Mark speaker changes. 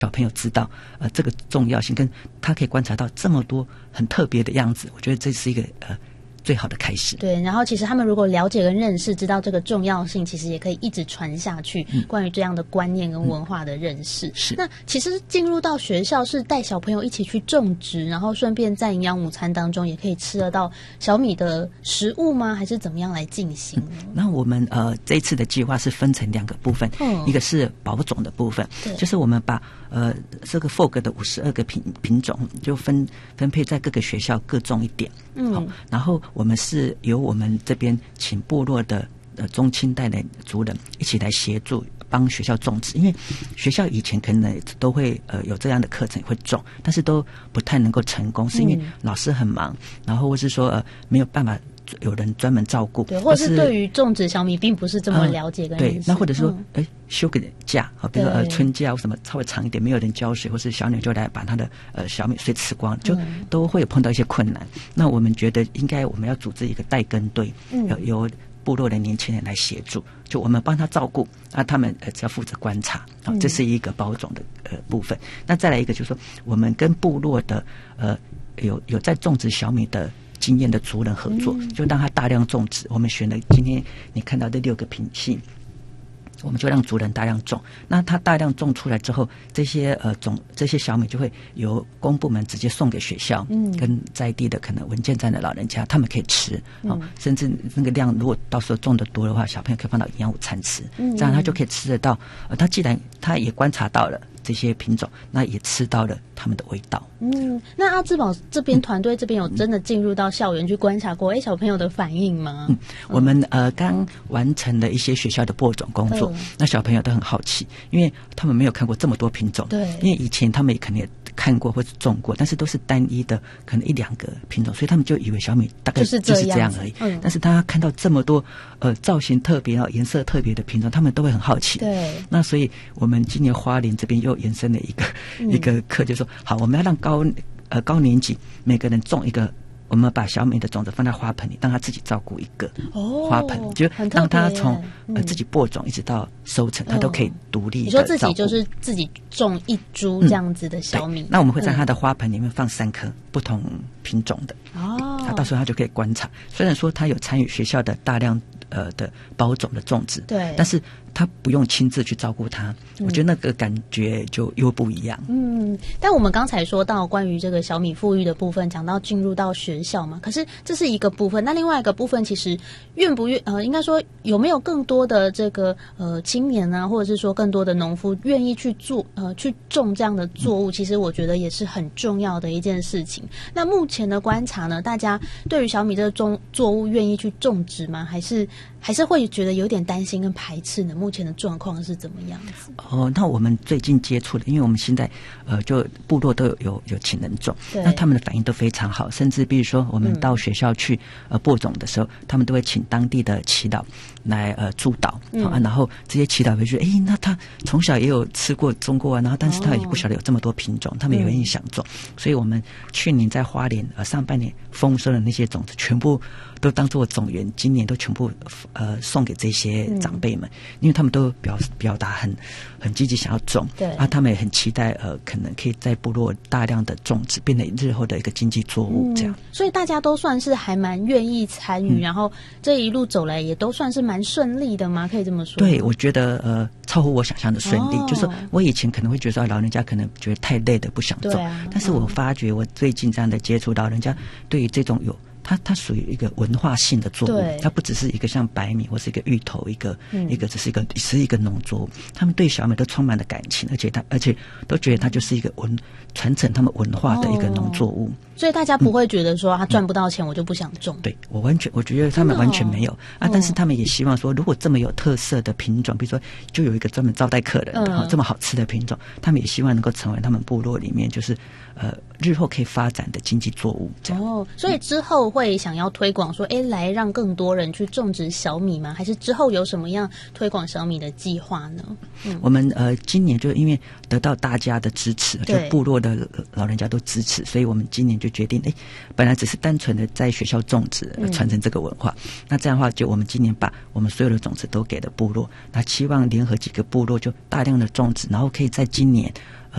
Speaker 1: 小朋友知道这个重要性，跟他可以观察到这么多很特别的样子，我觉得这是一个最好的开始。
Speaker 2: 对，然后其实他们如果了解跟认识，知道这个重要性，其实也可以一直传下去，关于这样的观念跟文化的认识。
Speaker 1: 是。
Speaker 2: 那其实进入到学校是带小朋友一起去种植，然后顺便在营养午餐当中也可以吃得到小米的食物吗？还是怎么样来进行呢？
Speaker 1: 那我们这一次的计划是分成2个部分，一个是保种的部分，就是我们把这个 FOG 的52个品种就分配在各个学校各种一点，然后我们是由我们这边请部落的中青代的族人一起来协助帮学校种植，因为学校以前可能都会有这样的课程会种，但是都不太能够成功，是因为老师很忙，然后或是说没有办法有人专门照顾，
Speaker 2: 对，或者是对于种植小米并不是这么了解跟认识，
Speaker 1: 对，那或者说休个假比如说春假或什么稍微长一点，没有人浇水，或是小鸟就来把它的小米水吃光，就都会有碰到一些困难。那我们觉得应该我们要组织一个带耕队，由部落的年轻人来协助，就我们帮他照顾，他们只要负责观察，这是一个包种的部分。那再来一个就是说，我们跟部落的有在种植小米的经验的族人合作，就让他大量种植。我们选了今天你看到这6个品系，我们就让族人大量种。那他大量种出来之后，这些小米就会由公部门直接送给学校，跟在地的可能文件站的老人家，他们可以吃，甚至那个量如果到时候种得多的话，小朋友可以放到营养午餐吃，这样他就可以吃得到。他既然他也观察到了这些品种，那也吃到了他们的味道。
Speaker 2: 那阿志宝这边团队这边有真的进入到校园去观察过小朋友的反应吗？
Speaker 1: 我们刚完成了一些学校的播种工作，那小朋友都很好奇，因为他们没有看过这么多品种，对，因为以前他们也可能也看过或是种过，但是都是单一的，可能1-2个品种，所以他们就以为小米大概就是这样而已。但是他看到这么多造型特别颜色特别的品种，他们都会很好奇。对，那所以我们今年花莲这边又延伸了一个课，就说好，我们要让高年级每个人种一个。我们把小米的种子放在花盆里，让他自己照顾一个花盆，就让他从自己播种一直到收成，他都可以独立的照顾。
Speaker 2: 你说自己就是自己种一株这样子的小米，
Speaker 1: 那我们会在他的花盆里面放3颗不同品种的，他到时候他就可以观察。虽然说他有参与学校的大量的包种的种植，对，但是他不用亲自去照顾它，我觉得那个感觉就又不一样。
Speaker 2: 但我们刚才说到关于这个小米富裕的部分，讲到进入到学校嘛，可是这是一个部分，那另外一个部分其实愿不愿应该说有没有更多的这个青年啊，或者是说更多的农夫愿意去去种这样的作物，其实我觉得也是很重要的一件事情。那目前的观察呢，大家对于小米这个作物愿意去种植吗？还是会觉得有点担心跟排斥呢？目前的状况是怎么样子？
Speaker 1: 那我们最近接触的，因为我们现在就部落都有请人种，那他们的反应都非常好，甚至比如说我们到学校去播种的时候，他们都会请当地的祈祷来助导，然后这些祈祷会说，那他从小也有吃过种过啊，然后但是他也不晓得有这么多品种，他们也愿意想种，所以我们去年在花莲上半年丰收的那些种子全部都当作种源，今年都全部送给这些长辈们，因为他们都表达很积极想要种，对，他们也很期待可能可以在部落大量的种植，变成日后的一个经济作物这样。
Speaker 2: 所以大家都算是还蛮愿意参与，然后这一路走来也都算是蛮顺利的吗？可以这么说？
Speaker 1: 对，我觉得超乎我想象的顺利，就是我以前可能会觉得老人家可能觉得太累的不想种，但是我发觉我最近这样的接触到，人家对于这种它属于一个文化性的作物，它不只是一个像白米或是一个芋头，一个只是一个农作物，他们对小米都充满了感情，而且都觉得它就是一个传承他们文化的一个农作物，
Speaker 2: 所以大家不会觉得说他赚不到钱我就不想种。
Speaker 1: 对，我觉得他们完全没有但是他们也希望说，如果这么有特色的品种，比如说就有一个专门招待客人的这么好吃的品种，他们也希望能够成为他们部落里面就是日后可以发展的经济作物这样。
Speaker 2: 所以之后会想要推广说来让更多人去种植小米吗？还是之后有什么样推广小米的计划呢？
Speaker 1: 我们今年就因为得到大家的支持，就部落的老人家都支持，所以我们今年就决定本来只是单纯的在学校种植传承这个文化，那这样的话就我们今年把我们所有的种子都给了部落，那期望联合几个部落就大量的种植，然后可以在今年